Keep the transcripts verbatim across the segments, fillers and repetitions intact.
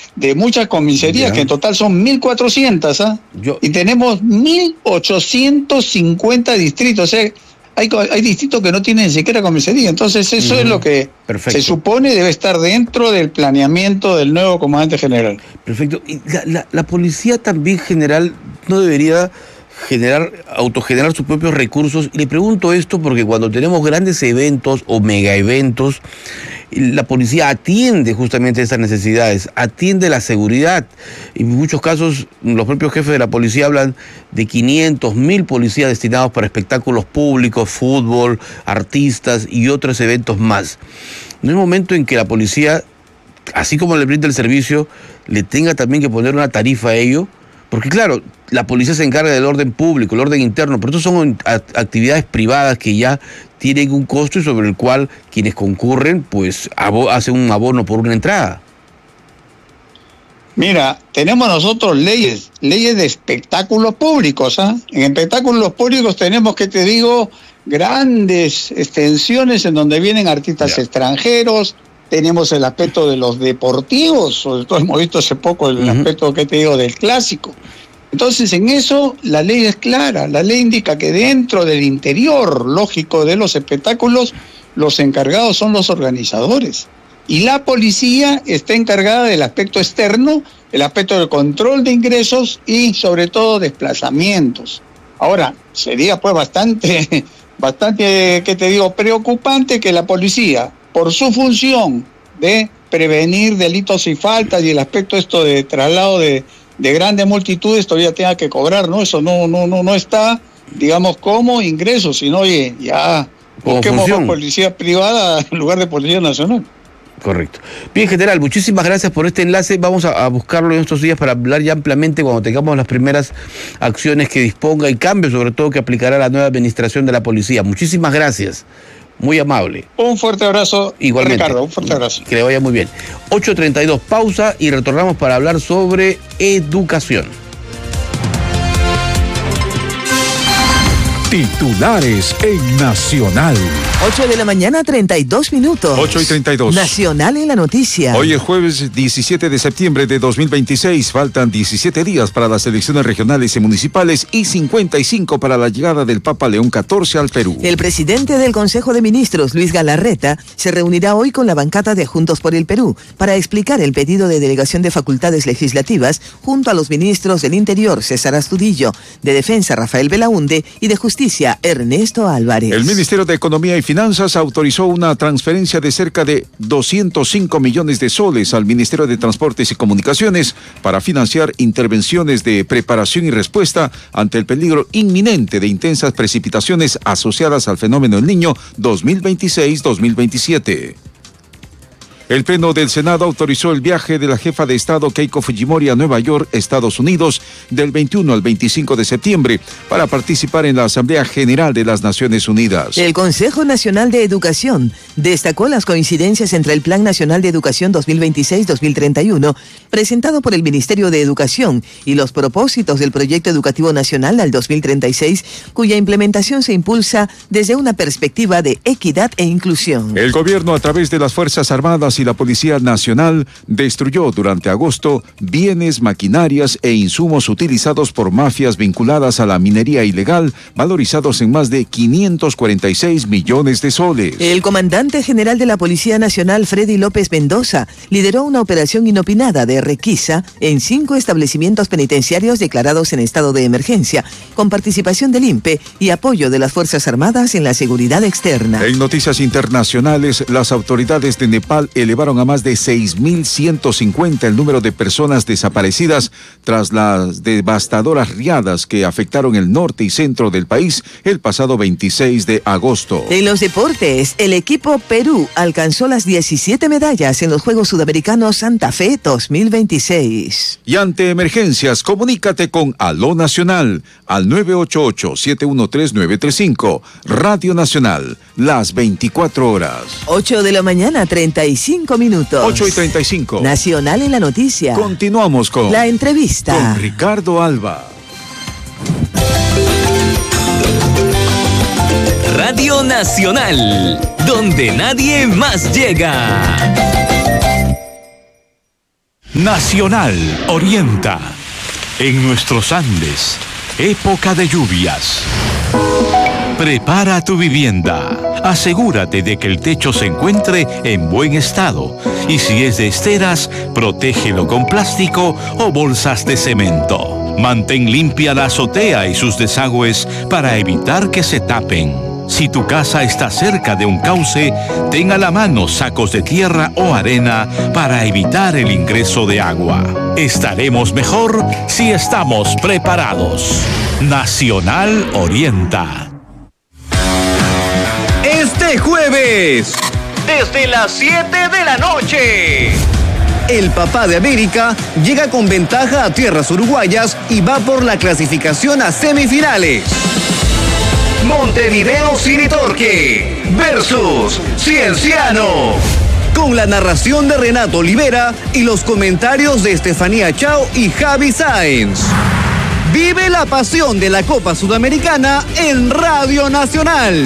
de muchas comisarías, ya. que en total son mil cuatrocientas, ¿ah? Yo... y tenemos mil ochocientos cincuenta distritos, o sea, hay, hay distritos que no tienen ni siquiera comisaría, entonces eso uh-huh. es lo que Perfecto. se supone debe estar dentro del planeamiento del nuevo comandante general. Perfecto, y la, la, la policía también general no debería generar, autogenerar sus propios recursos. Y le pregunto esto porque cuando tenemos grandes eventos o mega eventos, la policía atiende justamente esas necesidades, atiende la seguridad. En muchos casos, los propios jefes de la policía hablan de quinientos, mil policías destinados para espectáculos públicos, fútbol, artistas y otros eventos más. No es momento en que la policía, así como le brinda el servicio, le tenga también que poner una tarifa a ello. Porque claro, la policía se encarga del orden público, el orden interno, pero estos son actividades privadas que ya tienen un costo y sobre el cual quienes concurren pues hacen un abono por una entrada. Mira, tenemos nosotros leyes, leyes de espectáculos públicos, ¿ah? En espectáculos públicos tenemos, que te digo, grandes extensiones en donde vienen artistas ya. extranjeros. Tenemos el aspecto de los deportivos, sobre todo hemos visto hace poco el uh-huh. aspecto, que te digo, del clásico. Entonces, en eso la ley es clara. La ley indica que dentro del interior lógico de los espectáculos, los encargados son los organizadores. Y la policía está encargada del aspecto externo, el aspecto del control de ingresos y, sobre todo, desplazamientos. Ahora, sería pues bastante, bastante, ¿qué te digo?, preocupante que la policía, por su función de prevenir delitos y faltas y el aspecto esto de traslado de, de grandes multitudes, todavía tenga que cobrar, ¿no? Eso no, no, no, no está, digamos, como ingreso, sino, oye, ya busquemos más policía privada en lugar de policía nacional. Correcto. Bien, general, muchísimas gracias por este enlace. Vamos a, a buscarlo en estos días para hablar ya ampliamente cuando tengamos las primeras acciones que disponga y cambios, sobre todo, que aplicará la nueva administración de la policía. Muchísimas gracias. Muy amable. Un fuerte abrazo, igualmente, Ricardo, un fuerte abrazo. Que le vaya muy bien. ocho treinta y dos, pausa y retornamos para hablar sobre educación. Titulares en Nacional. ocho de la mañana, treinta y dos minutos. ocho y treinta y dos. Nacional en la noticia. Hoy es jueves diecisiete de septiembre de dos mil veintiséis. Faltan diecisiete días para las elecciones regionales y municipales y cincuenta y cinco para la llegada del Papa León catorce al Perú. El presidente del Consejo de Ministros, Luis Galarreta, se reunirá hoy con la bancada de Juntos por el Perú para explicar el pedido de delegación de facultades legislativas junto a los ministros del Interior, César Astudillo, de Defensa, Rafael Belaunde, y de Justicia, Ernesto Álvarez. El Ministerio de Economía y Finanzas autorizó una transferencia de cerca de doscientos cinco millones de soles al Ministerio de Transportes y Comunicaciones para financiar intervenciones de preparación y respuesta ante el peligro inminente de intensas precipitaciones asociadas al fenómeno El Niño dos mil veintiséis dos mil veintisiete. El Pleno del Senado autorizó el viaje de la jefa de Estado Keiko Fujimori a Nueva York, Estados Unidos, del veintiuno al veinticinco de septiembre para participar en la Asamblea General de las Naciones Unidas. El Consejo Nacional de Educación destacó las coincidencias entre el Plan Nacional de Educación dos mil veintiséis dos mil treinta y uno, presentado por el Ministerio de Educación, y los propósitos del Proyecto Educativo Nacional al dos mil treinta y seis, cuya implementación se impulsa desde una perspectiva de equidad e inclusión. El gobierno, a través de las Fuerzas Armadas y la Policía Nacional, destruyó durante agosto bienes, maquinarias e insumos utilizados por mafias vinculadas a la minería ilegal, valorizados en más de quinientos cuarenta y seis millones de soles. El comandante general de la Policía Nacional, Freddy López Mendoza, lideró una operación inopinada de requisa en cinco establecimientos penitenciarios declarados en estado de emergencia, con participación del I N P E y apoyo de las Fuerzas Armadas en la seguridad externa. En noticias internacionales, las autoridades de Nepal elevaron a más de seis mil ciento cincuenta el número de personas desaparecidas tras las devastadoras riadas que afectaron el norte y centro del país el pasado veintiséis de agosto. En los deportes, el equipo Perú alcanzó las diecisiete medallas en los Juegos Sudamericanos Santa Fe dos mil veintiséis. Y ante emergencias, comunícate con Aló Nacional al nueve ocho ocho, siete uno tres, nueve tres cinco. Radio Nacional, las veinticuatro horas. ocho de la mañana, treinta y cinco minutos. ocho y treinta y cinco. Nacional en la noticia. Continuamos con la entrevista con Ricardo Alba. Radio Nacional, donde nadie más llega. Nacional orienta. En nuestros Andes, época de lluvias. Prepara tu vivienda. Asegúrate de que el techo se encuentre en buen estado. Y si es de esteras, protégelo con plástico o bolsas de cemento. Mantén limpia la azotea y sus desagües para evitar que se tapen. Si tu casa está cerca de un cauce, ten a la mano sacos de tierra o arena para evitar el ingreso de agua. Estaremos mejor si estamos preparados. Nacional orienta. Este jueves, desde las siete de la noche, el Papá de América llega con ventaja a tierras uruguayas y va por la clasificación a semifinales. Montevideo City Torque versus Cienciano. Con la narración de Renato Olivera y los comentarios de Estefanía Chao y Javi Sáenz. Vive la pasión de la Copa Sudamericana en Radio Nacional.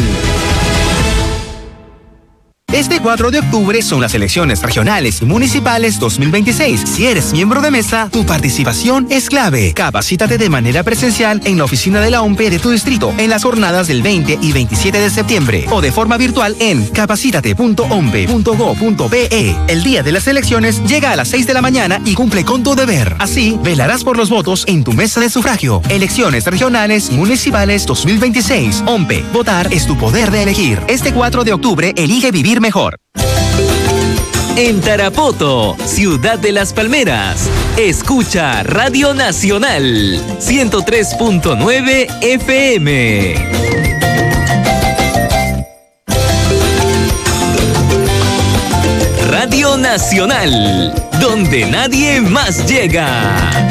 Este cuatro de octubre son las elecciones regionales y municipales dos mil veintiséis. Si eres miembro de mesa, tu participación es clave. Capacítate de manera presencial en la oficina de la O M P E de tu distrito en las jornadas del veinte y veintisiete de septiembre o de forma virtual en capacítate punto ompe punto go punto be. El día de las elecciones llega a las seis de la mañana y cumple con tu deber. Así, velarás por los votos en tu mesa de sufragio. Elecciones regionales y municipales dos mil veintiséis. O M P E. Votar es tu poder de elegir. Este cuatro de octubre, elige vivir mejor. En Tarapoto, Ciudad de las Palmeras, escucha Radio Nacional ciento tres punto nueve F M. Radio Nacional, donde nadie más llega.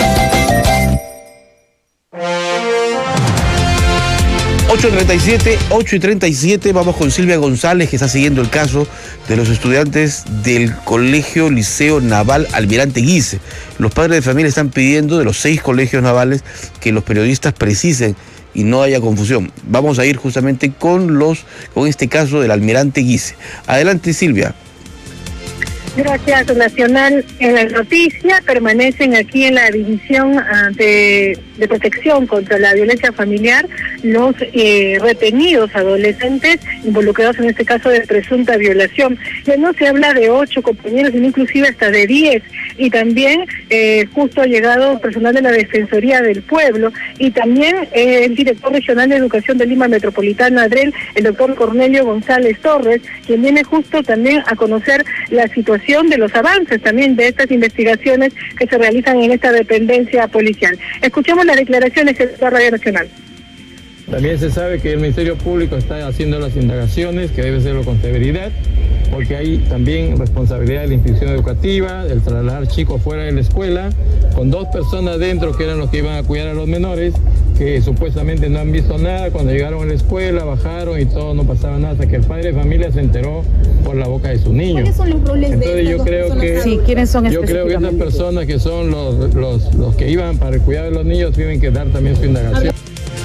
ocho y treinta y siete, ocho y treinta y siete, vamos con Silvia González, que está siguiendo el caso de los estudiantes del Colegio Liceo Naval Almirante Guise. Los padres de familia están pidiendo, de los seis colegios navales, que los periodistas precisen y no haya confusión. Vamos a ir justamente con los, con este caso del Almirante Guise. Adelante, Silvia. Gracias, Nacional. En la noticia permanecen aquí en la División de, de Protección contra la Violencia Familiar los eh, retenidos adolescentes involucrados en este caso de presunta violación. Ya no se habla de ocho compañeros, sino inclusive hasta de diez. Y también eh, justo ha llegado personal de la Defensoría del Pueblo y también eh, el director regional de Educación de Lima Metropolitana, ADREL, el doctor Cornelio González Torres, quien viene justo también a conocer la situación de los avances también de estas investigaciones que se realizan en esta dependencia policial. Escuchemos las declaraciones de la Radio Nacional. También se sabe que el Ministerio Público está haciendo las indagaciones, que debe hacerlo con severidad, porque hay también responsabilidad de la institución educativa, del trasladar chicos fuera de la escuela, con dos personas dentro que eran los que iban a cuidar a los menores, que supuestamente no han visto nada, cuando llegaron a la escuela, bajaron y todo, no pasaba nada, hasta que el padre de familia se enteró por la boca de su niño. ¿Cuáles son los roles Entonces, de yo creo que sí, ¿quiénes son Yo creo que esas personas que son los, los, los que iban para el cuidado de los niños tienen que dar también su indagación.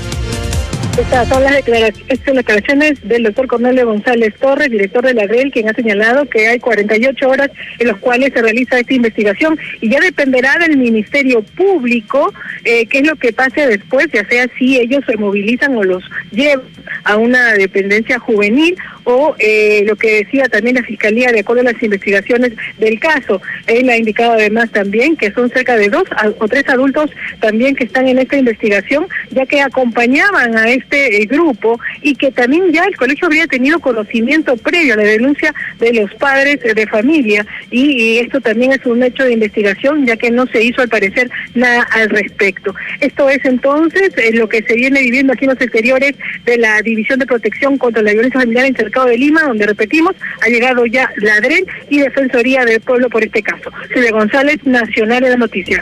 Estas son las declaraciones, estas declaraciones del doctor Cornelio González Torres, director de la ADREL, quien ha señalado que hay cuarenta y ocho horas en las cuales se realiza esta investigación y ya dependerá del Ministerio Público eh, qué es lo que pase después, ya sea si ellos se movilizan o los llevan a una dependencia juvenil o eh, lo que decía también la Fiscalía de acuerdo a las investigaciones del caso. Él ha indicado además también que son cerca de dos o tres adultos también que están en esta investigación, ya que acompañaban a este este grupo y que también ya el colegio habría tenido conocimiento previo a la denuncia de los padres de familia y, y esto también es un hecho de investigación ya que no se hizo al parecer nada al respecto. Esto es entonces eh, lo que se viene viviendo aquí en los exteriores de la División de Protección contra la Violencia Familiar en Cercado de Lima, donde repetimos, ha llegado ya la ADREL y Defensoría del Pueblo por este caso. Silvia González, Nacional de la Noticia.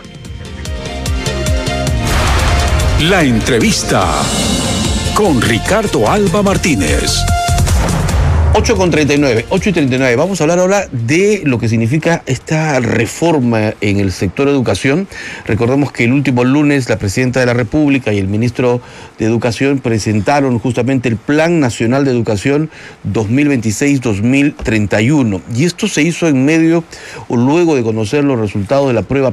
La entrevista con Ricardo Alba Martínez. ocho con treinta y nueve, ocho y treinta y nueve. Vamos a hablar ahora de lo que significa esta reforma en el sector educación. Recordemos que el último lunes la Presidenta de la República y el Ministro de Educación presentaron justamente el Plan Nacional de Educación dos mil veintiséis a dos mil treinta y uno. Y esto se hizo en medio o luego de conocer los resultados de la prueba